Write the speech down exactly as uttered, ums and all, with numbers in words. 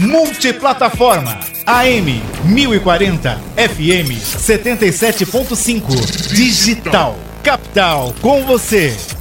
Multiplataforma A M mil e quarenta, F M setenta e sete ponto cinco. Digital Capital, com você.